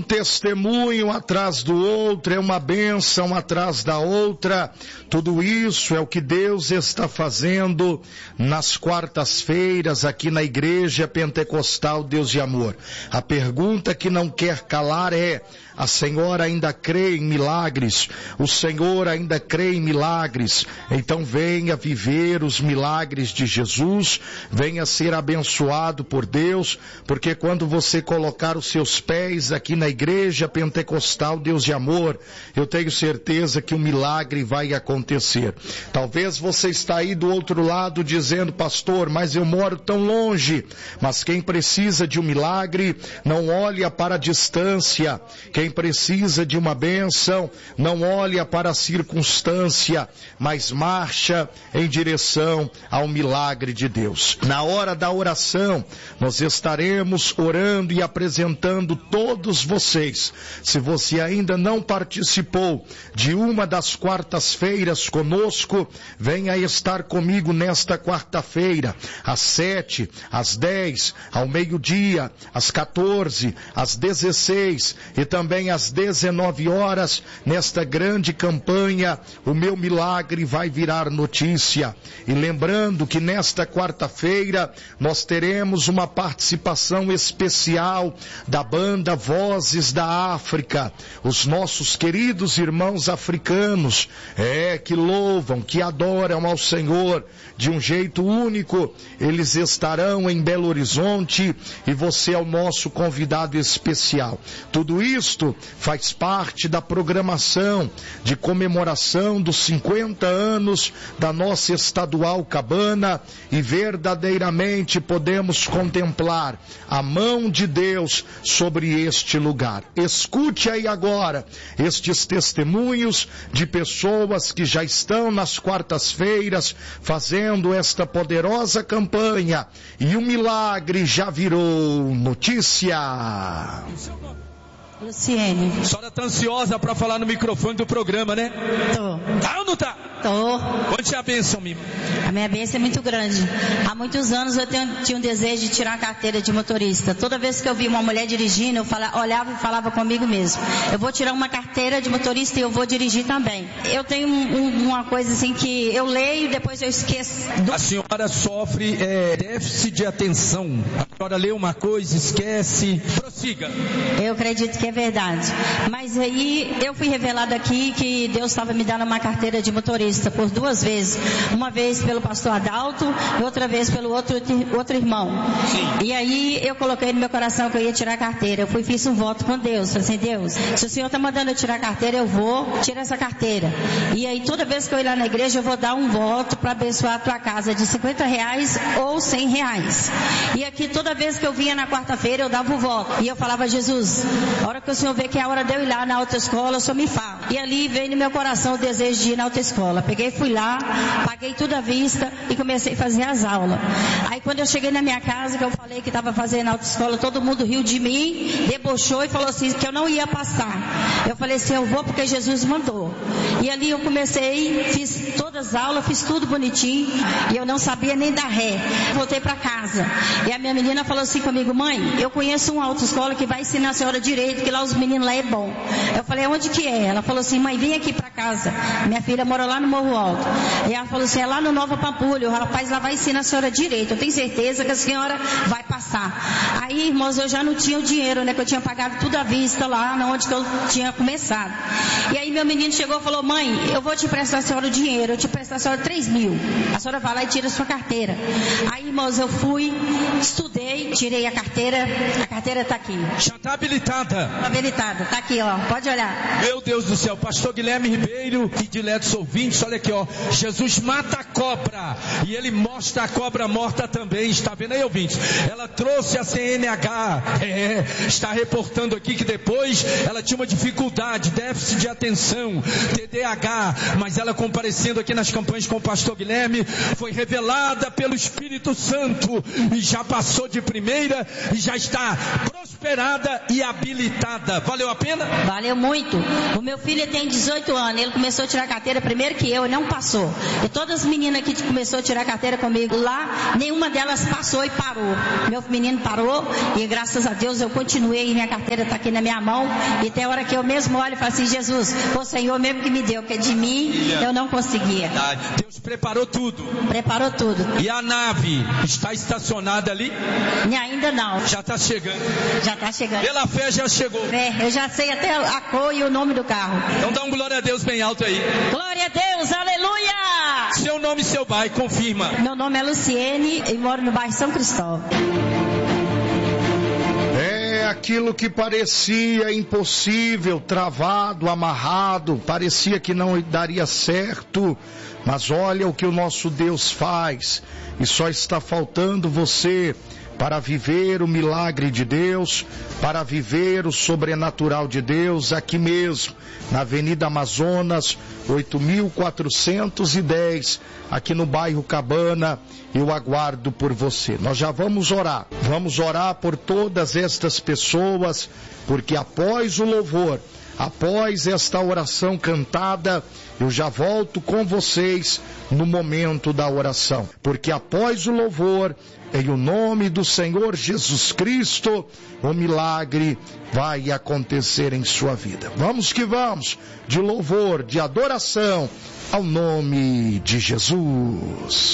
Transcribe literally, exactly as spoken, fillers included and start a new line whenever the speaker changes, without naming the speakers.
um testemunho atrás do outro, é uma bênção atrás da outra. Tudo isso é o que Deus está fazendo nas quartas-feiras aqui na Igreja Pentecostal Deus de Amor. A pergunta que não quer calar é: a senhora ainda crê em milagres? O Senhor ainda crê em milagres? Então venha viver os milagres de Jesus, venha ser abençoado por Deus, porque quando você colocar os seus pés aqui na Igreja Pentecostal Deus de Amor, eu tenho certeza que o milagre vai acontecer. Talvez você está aí do outro lado dizendo: pastor, mas eu moro tão longe. Mas quem precisa de um milagre, não olha para a distância. Quem precisa de uma bênção, não olha para a circunstância, mas marcha em direção ao milagre de Deus. Na hora da oração, nós estaremos orando e apresentando todos vocês. Se você ainda não participou de uma das quartas-feiras conosco, venha estar comigo nesta quarta-feira, às sete, às dez, ao meio-dia, às quatorze, às dezesseis e também às dezenove horas, nesta grande campanha, o meu milagre vai virar notícia. E lembrando que nesta quarta-feira nós teremos uma participação especial da banda Vozes da África, os nossos queridos irmãos africanos, é, que louvam, que adoram ao Senhor de um jeito único. Eles estarão em Belo Horizonte e você é o nosso convidado especial. Tudo isto faz parte da programação de comemoração dos cinquenta anos da nossa estadual cabana, e verdadeiramente podemos contemplar a mão de Deus sobre este lugar. Escute aí agora estes testemunhos de pessoas que já estão nas quartas-feiras fazendo esta poderosa campanha, e o milagre já virou notícia.
Luciene.
A senhora tá ansiosa para falar no microfone do programa, né?
Tô.
Tá ou não tá?
Tô.
Onde é a bênção, Mima?
A minha bênção é muito grande. Há muitos anos eu tenho, tinha um desejo de tirar a carteira de motorista. Toda vez que eu via uma mulher dirigindo, eu falava, olhava e falava comigo mesmo: eu vou tirar uma carteira de motorista e eu vou dirigir também. Eu tenho um, um, uma coisa assim que eu leio e depois eu esqueço. Do...
A senhora sofre é, déficit de atenção. A senhora lê uma coisa, esquece. Prossiga.
Eu acredito que é verdade. Mas aí eu fui revelado aqui que Deus estava me dando uma carteira de motorista por duas vezes. Uma vez pelo pastor Adalto e outra vez pelo outro, outro irmão. Sim. E aí eu coloquei no meu coração que eu ia tirar a carteira. Eu fui fiz um voto com Deus. Falei assim: Deus, se o Senhor está mandando eu tirar a carteira, eu vou tirar essa carteira. E aí toda vez que eu ir lá na igreja, eu vou dar um voto para abençoar a tua casa de cinquenta reais ou cem reais. E aqui toda vez que eu vinha na quarta-feira, eu dava o voto. E eu falava: Jesus, a hora que o Senhor vê que é a hora de eu ir lá na autoescola, o Senhor me fala. E ali veio no meu coração o desejo de ir na autoescola. Peguei, fui lá, paguei tudo à vista e comecei a fazer as aulas. Aí quando eu cheguei na minha casa, que eu falei que estava fazendo a autoescola, todo mundo riu de mim, debochou e falou assim, que eu não ia passar. Eu falei assim: eu vou porque Jesus mandou. E ali eu comecei, fiz todas as aulas, fiz tudo bonitinho, e eu não sabia nem dar ré. Voltei para casa. E a minha menina falou assim comigo: mãe, eu conheço uma autoescola que vai ensinar a senhora direito, que lá os meninos lá é bom. Eu falei: onde que é? Ela falou assim: mãe, vem aqui para casa. Minha filha mora lá no Morro Alto. E ela falou assim: é lá no Nova Pampulha, o rapaz lá vai ensinar a senhora direito. Eu tenho certeza que a senhora vai passar. Aí, irmãos, eu já não tinha o dinheiro, né? Que eu tinha pagado tudo à vista lá, onde que eu tinha começado. E aí meu menino chegou e falou: mãe, eu vou te prestar a senhora o dinheiro, eu te prestar a senhora três mil. A senhora vai lá e tira a sua carteira. Aí, irmãos, eu fui, estudei, tirei a carteira, a carteira está aqui.
Já está habilitada.
Está habilitada, está aqui, ó, pode olhar.
Meu Deus do céu, pastor Guilherme Ribeiro e diletos ouvintes, olha aqui, ó, Jesus mata a cobra e ele mostra a cobra morta também, está vendo aí, ouvintes? Ela trouxe a C N H, é, está reportando aqui que depois ela tinha uma dificuldade, déficit de atenção, T D A H, mas ela comparecendo aqui nas campanhas com o pastor Guilherme, foi revelada pelo Espírito Santo e já passou de primeira e já está prosperada e habilitada. Valeu a pena?
Valeu muito. O meu filho tem dezoito anos, ele começou a tirar carteira primeiro que eu e não passou. E todas as meninas que começou a tirar carteira comigo lá, nenhuma delas passou e parou. Meu menino parou e graças a Deus eu continuei e minha carteira está aqui na minha mão. E tem hora que eu mesmo olho e falo assim, Jesus, foi o Senhor mesmo que me deu, porque de mim eu não conseguia.
Deus preparou tudo.
Preparou tudo.
E a nave está estacionada ali?
E ainda não.
Já está chegando.
Já está chegando.
Pela fé já chegou.
É, eu já sei até a cor e o nome do carro.
Então dá um glória a Deus bem alto aí.
Glória a Deus, aleluia!
Seu nome e seu bairro, confirma.
Meu nome é Luciene e moro no bairro São Cristóvão.
É aquilo que parecia impossível, travado, amarrado, parecia que não daria certo, mas olha o que o nosso Deus faz, e só está faltando você para viver o milagre de Deus, para viver o sobrenatural de Deus, aqui mesmo, na Avenida Amazonas, oito mil quatrocentos e dez, aqui no bairro Cabana. Eu aguardo por você. Nós já vamos orar, vamos orar por todas estas pessoas, porque após o louvor, após esta oração cantada, eu já volto com vocês no momento da oração, porque após o louvor, em o nome do Senhor Jesus Cristo, o milagre vai acontecer em sua vida. Vamos que vamos, de louvor, de adoração, ao nome de Jesus.